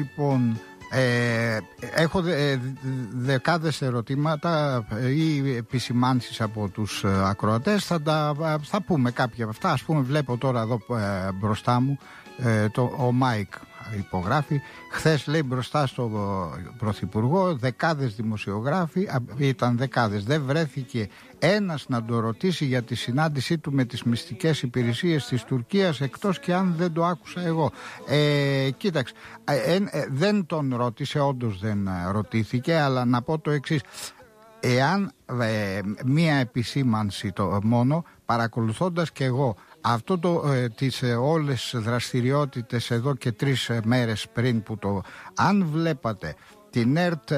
Λοιπόν, έχω δεκάδες ερωτήματα ή επισημάνσεις από τους ακροατές. Θα πούμε κάποια από αυτά. Ας πούμε, βλέπω τώρα εδώ μπροστά μου ο Μάικ υπογράφει. Χθες, λέει, μπροστά στο Πρωθυπουργό δεκάδες δημοσιογράφοι, ήταν δεκάδες, δεν βρέθηκε ένας να το ρωτήσει για τη συνάντησή του με τις μυστικές υπηρεσίες της Τουρκίας, εκτός και αν δεν το άκουσα εγώ. Κοίταξε, δεν τον ρώτησε, όντως δεν ρωτήθηκε, αλλά να πω το εξής. Εάν μία επισήμανση μόνο, παρακολουθώντας και εγώ αυτό τις όλες δραστηριότητες εδώ και 3 μέρες πριν που αν βλέπατε την ΕΡΤ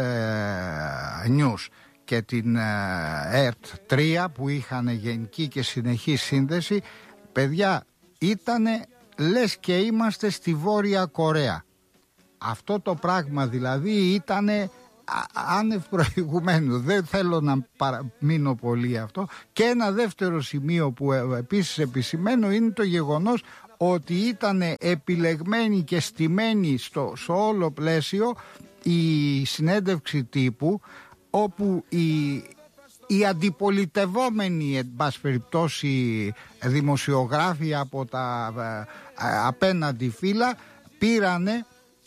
News και την ΕΡΤ 3 που είχαν γενική και συνεχή σύνδεση, παιδιά, ήτανε λες και είμαστε στη Βόρεια Κορέα. Αυτό το πράγμα δηλαδή ήτανε άνευ προηγουμένου. Δεν θέλω να παραμείνω πολύ αυτό. Και ένα δεύτερο σημείο που επίσης επισημαίνω είναι το γεγονός ότι ήταν επιλεγμένη και στημένη στο όλο πλαίσιο η συνέντευξη τύπου, όπου οι αντιπολιτευόμενοι, εν πάση περιπτώσει, δημοσιογράφοι από τα απέναντι φύλλα πήρανε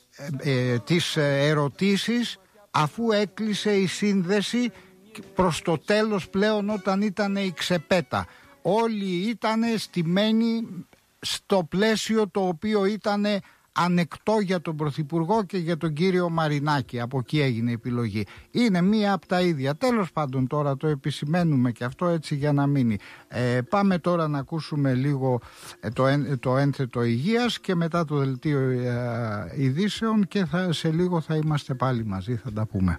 τις ερωτήσεις αφού έκλεισε η σύνδεση προς το τέλος πλέον, όταν ήταν η ξεπέτα. Όλοι ήταν στημένοι στο πλαίσιο το οποίο ήταν ανεκτό για τον Πρωθυπουργό και για τον κύριο Μαρινάκη. Από εκεί έγινε η επιλογή. Είναι μία από τα ίδια. Τέλος πάντων, τώρα το επισημαίνουμε και αυτό έτσι για να μείνει. Πάμε τώρα να ακούσουμε λίγο το ένθετο υγείας και μετά το δελτίο ειδήσεων, και σε λίγο θα είμαστε πάλι μαζί, θα τα πούμε.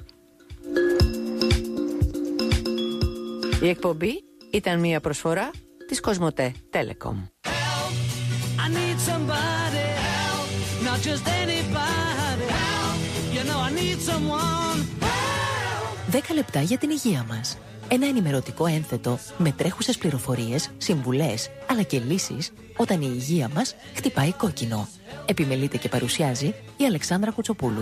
Η εκπομπή ήταν μία προσφορά της Κοσμοτέ Telecom. I need somebody help, not just anybody help. You know I need someone help. 10 λεπτά για την υγεία μας. Ένα ενημερωτικό ένθετο με τρέχουσες πληροφορίες, συμβουλές, αλλά και λύσεις όταν η υγεία μας χτυπάει κόκκινο. Επιμελείται και παρουσιάζει η Αλεξάνδρα Κουτσοπούλου.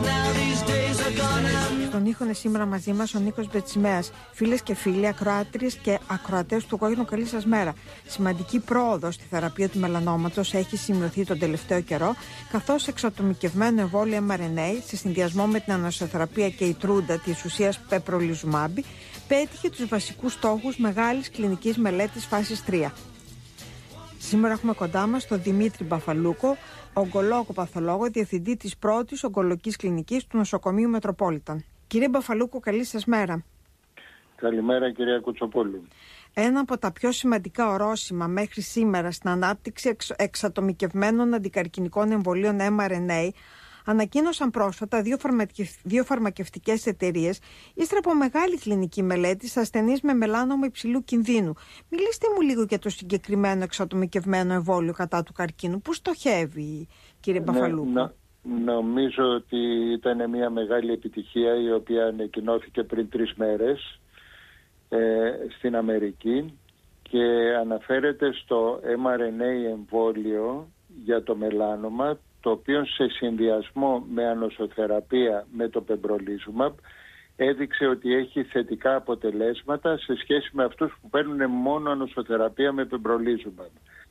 Στον ήχο είναι σήμερα μαζί μας ο Νίκος Μπετσιμέας. Φίλες και φίλοι, ακροάτριες και ακροατές του Κόκκινου, καλή σας μέρα. Σημαντική πρόοδος στη θεραπεία του μελανόματος έχει σημειωθεί τον τελευταίο καιρό, καθώς εξατομικευμένο εμβόλιο mRNA, σε συνδυασμό με την ανασωθεραπεία και η τρούντα της ουσίας πεπρολιζουμάμπι, πέτυχε τους βασικούς στόχους μεγάλης κλινικής μελέτης φάσης 3. Σήμερα έχουμε κοντά μας τον Δημήτρη Μπαφαλούκο, ογκολόγο-παθολόγο, διευθυντή της πρώτης ογκολογικής κλινικής του νοσοκομείου Μετροπόλιταν. Κύριε Μπαφαλούκο, καλή σας μέρα. Καλημέρα, κυρία Κουτσοπούλου. Ένα από τα πιο σημαντικά ορόσημα μέχρι σήμερα στην ανάπτυξη εξατομικευμένων αντικαρκινικών εμβολίων mRNA ανακοίνωσαν πρόσφατα δύο φαρμακευτικές εταιρείες, ύστερα από μεγάλη κλινική μελέτη σε ασθενείς με μελάνωμα υψηλού κινδύνου. Μιλήστε μου λίγο για το συγκεκριμένο εξατομικευμένο εμβόλιο κατά του καρκίνου. Πού στοχεύει, κύριε Μπαφαλούκο? Νομίζω ότι ήταν μια μεγάλη επιτυχία, η οποία ανακοινώθηκε πριν 3 μέρες στην Αμερική, και αναφέρεται στο mRNA εμβόλιο για το μελάνωμα, το οποίο σε συνδυασμό με ανοσοθεραπεία με το pembrolizumab έδειξε ότι έχει θετικά αποτελέσματα σε σχέση με αυτούς που παίρνουν μόνο ανοσοθεραπεία με pembrolizumab.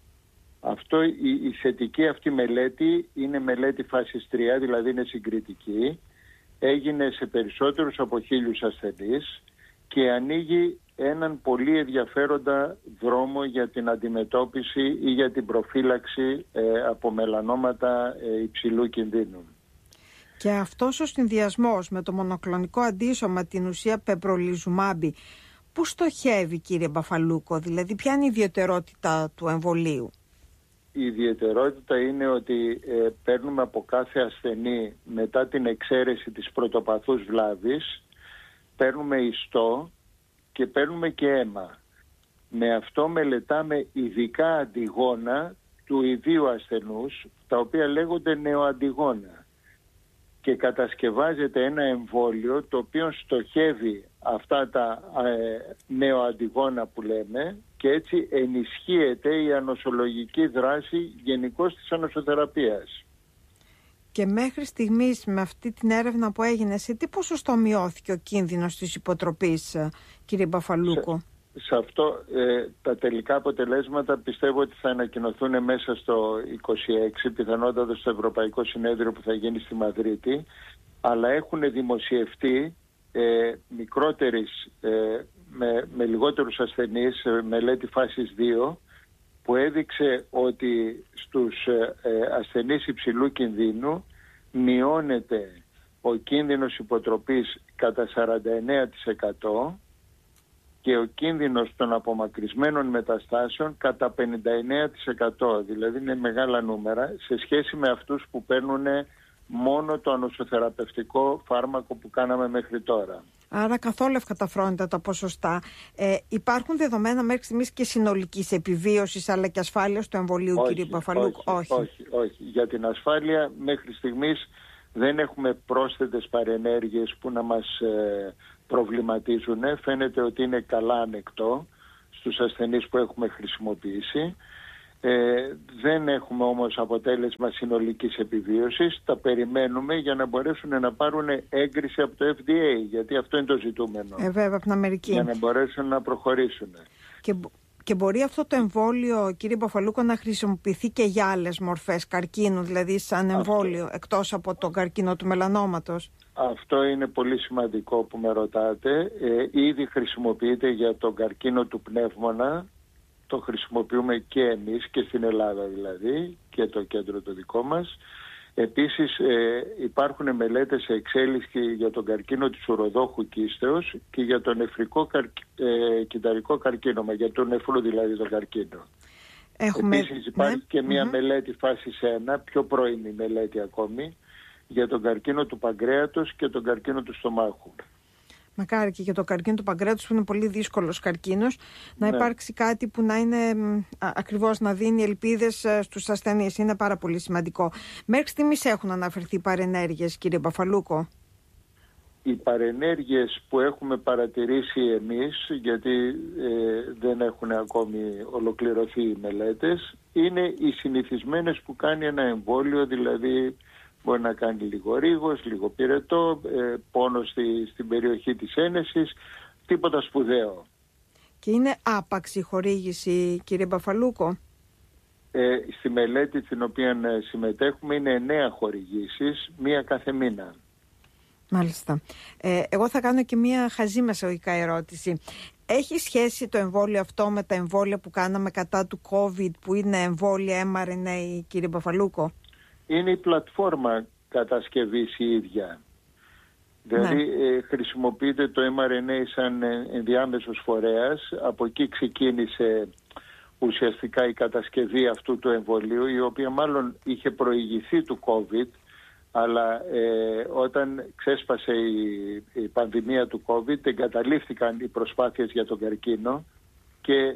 Η θετική αυτή μελέτη είναι μελέτη φάσης 3, δηλαδή είναι συγκριτική, έγινε σε περισσότερους από 1.000 ασθενείς και ανοίγει έναν πολύ ενδιαφέροντα δρόμο για την αντιμετώπιση ή για την προφύλαξη από μελανόματα υψηλού κινδύνου. Και αυτός ο συνδυασμός με το μονοκλονικό αντίσωμα, την ουσία πεπρολιζουμάμπι, πού στοχεύει, κύριε Μπαφαλούκο? Δηλαδή, ποια είναι η ιδιαιτερότητα του εμβολίου? Η ιδιαιτερότητα είναι ότι παίρνουμε από κάθε ασθενή, μετά την εξαίρεση της πρωτοπαθούς βλάβης, παίρνουμε ιστό και παίρνουμε και αίμα. Με αυτό μελετάμε ειδικά αντιγόνα του ιδίου ασθενούς, τα οποία λέγονται νεοαντιγόνα, και κατασκευάζεται ένα εμβόλιο το οποίο στοχεύει αυτά τα νεοαντιγόνα που λέμε, και έτσι ενισχύεται η ανοσολογική δράση γενικώς της ανοσοθεραπείας. Και μέχρι στιγμής με αυτή την έρευνα που έγινε, σε τι ποσοστό μειώθηκε ο κίνδυνος της υποτροπής, κύριε Μπαφαλούκο? Σε αυτό τα τελικά αποτελέσματα πιστεύω ότι θα ανακοινωθούν μέσα στο 26, πιθανότατα στο Ευρωπαϊκό Συνέδριο που θα γίνει στη Μαδρίτη, αλλά έχουν δημοσιευτεί μικρότερης, με λιγότερους ασθενείς, μελέτη φάσης 2, που έδειξε ότι στους ασθενείς υψηλού κινδύνου μειώνεται ο κίνδυνος υποτροπής κατά 49% και ο κίνδυνος των απομακρυσμένων μεταστάσεων κατά 59%. Δηλαδή είναι μεγάλα νούμερα σε σχέση με αυτούς που παίρνουν μόνο το ανοσοθεραπευτικό φάρμακο που κάναμε μέχρι τώρα. Άρα καθόλου ευκαταφρόνητα τα ποσοστά. Υπάρχουν δεδομένα μέχρι στιγμής και συνολικής επιβίωσης αλλά και ασφάλειας του εμβολίου, κύριε Μπαφαλούκ? Όχι. Για την ασφάλεια μέχρι στιγμής δεν έχουμε πρόσθετες παρενέργειες που να μας προβληματίζουν. Φαίνεται ότι είναι καλά ανεκτό στους ασθενείς που έχουμε χρησιμοποιήσει. Δεν έχουμε όμως αποτέλεσμα συνολικής επιβίωσης. Τα περιμένουμε για να μπορέσουν να πάρουν έγκριση από το FDA, γιατί αυτό είναι το ζητούμενο. Βέβαια, από την Αμερική. Για να μπορέσουν να προχωρήσουν. Και μπορεί αυτό το εμβόλιο, κύριε Μπαφαλούκο, να χρησιμοποιηθεί και για άλλες μορφές καρκίνου, δηλαδή σαν εμβόλιο, εκτός από τον καρκίνο του μελανόματος? Αυτό είναι πολύ σημαντικό που με ρωτάτε. Ήδη χρησιμοποιείται για τον καρκίνο του πνεύμονα. Το χρησιμοποιούμε και εμείς και στην Ελλάδα δηλαδή, και το κέντρο το δικό μας. Επίσης υπάρχουν μελέτες σε εξέλιξη για τον καρκίνο της ουροδόχου κίστεως και για τον νεφρικό κυταρικό καρκίνωμα, για τον νεφρό δηλαδή τον καρκίνο. Επίσης υπάρχει και μια μελέτη φάσης 1, πιο πρώιμη μελέτη ακόμη, για τον καρκίνο του παγκρέατος και τον καρκίνο του στομάχου. Μακάρι και για το καρκίνο του παγκρέατος, που είναι πολύ δύσκολος καρκίνος, να υπάρξει κάτι που να είναι ακριβώς, να δίνει ελπίδες στους ασθενείς. Είναι πάρα πολύ σημαντικό. Μέχρι στιγμής έχουν αναφερθεί παρενέργειες, κύριε Μπαφαλούκο? Οι παρενέργειες που έχουμε παρατηρήσει εμείς, γιατί δεν έχουν ακόμη ολοκληρωθεί οι μελέτες, είναι οι συνηθισμένες που κάνει ένα εμβόλιο, δηλαδή μπορεί να κάνει λίγο ρίγος, λίγο πυρετό, πόνο στην περιοχή της ένεσης, τίποτα σπουδαίο. Και είναι άπαξ η χορήγηση, κύριε Μπαφαλούκο? Στη μελέτη την οποία συμμετέχουμε είναι 9 χορηγήσεις, μία κάθε μήνα. Μάλιστα. Εγώ θα κάνω και μία χαζή μεσαγωγικά ερώτηση. Έχει σχέση το εμβόλιο αυτό με τα εμβόλια που κάναμε κατά του COVID, που είναι εμβόλια mRNA, κύριε Μπαφαλούκο? Είναι η πλατφόρμα κατασκευής η ίδια. Δηλαδή χρησιμοποιείται το mRNA σαν ενδιάμεσος φορέας. Από εκεί ξεκίνησε ουσιαστικά η κατασκευή αυτού του εμβολίου, η οποία μάλλον είχε προηγηθεί του COVID, αλλά όταν ξέσπασε η πανδημία του COVID εγκαταλείφθηκαν οι προσπάθειες για τον καρκίνο και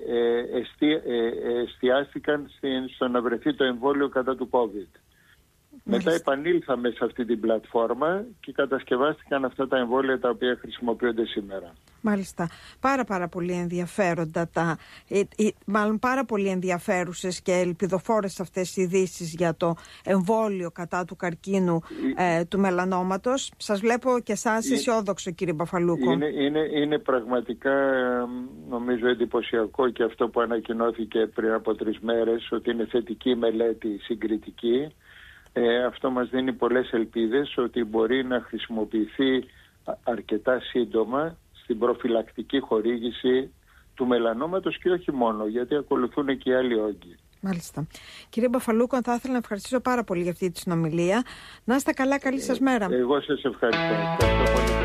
εστιάστηκαν στο να βρεθεί το εμβόλιο κατά του COVID. Μετά επανήλθαμε σε αυτή την πλατφόρμα και κατασκευάστηκαν αυτά τα εμβόλια τα οποία χρησιμοποιούνται σήμερα. Μάλιστα. Πάρα πολύ ενδιαφέροντα μάλλον πάρα πολύ ενδιαφέρουσες και ελπιδοφόρες αυτές οι ειδήσεις για το εμβόλιο κατά του καρκίνου του μελανόματος. Σας βλέπω και εσάς αισιόδοξο, κύριε Μπαφαλούκο. Είναι πραγματικά, νομίζω, εντυπωσιακό και αυτό που ανακοινώθηκε πριν από 3 μέρες, ότι είναι θετική μελέτη συγκριτική. Αυτό μας δίνει πολλές ελπίδες ότι μπορεί να χρησιμοποιηθεί αρκετά σύντομα στην προφυλακτική χορήγηση του μελανόματος και όχι μόνο, γιατί ακολουθούν και οι άλλοι όγκοι. Μάλιστα. Κύριε Μπαφαλούκο, θα ήθελα να ευχαριστήσω πάρα πολύ για αυτή τη συνομιλία. Να είστε καλά, καλή σας μέρα. Εγώ σας ευχαριστώ. Ευχαριστώ πολύ.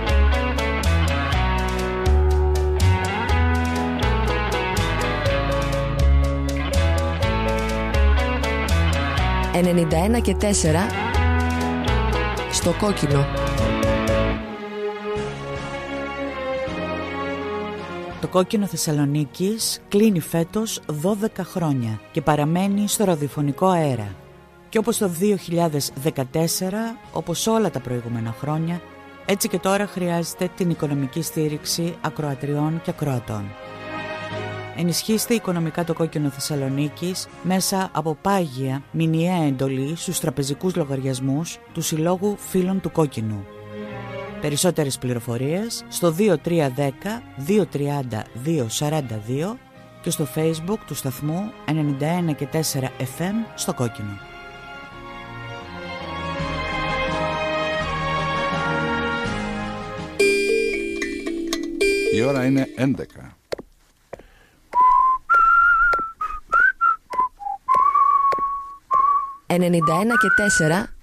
91 και 4 στο κόκκινο. Το κόκκινο Θεσσαλονίκης κλείνει φέτος 12 χρόνια και παραμένει στο ραδιοφωνικό αέρα. Και όπως το 2014, όπως όλα τα προηγούμενα χρόνια, έτσι και τώρα χρειάζεται την οικονομική στήριξη ακροατριών και ακροατών. Ενισχύστε οικονομικά το Κόκκινο Θεσσαλονίκης μέσα από πάγια μηνιαία εντολή στους τραπεζικούς λογαριασμούς του Συλλόγου Φίλων του Κόκκινου. Περισσότερες πληροφορίες στο 2310 230 242 και στο Facebook του σταθμού 91,4 FM στο Κόκκινο. Η ώρα είναι 11. 91,4